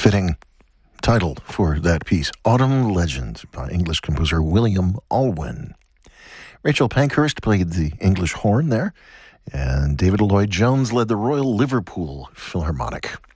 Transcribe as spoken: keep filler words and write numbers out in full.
Fitting title for that piece, Autumn Legend, by English composer William Alwyn. Rachel Pankhurst played the English horn there, and David Lloyd Jones led the Royal Liverpool Philharmonic.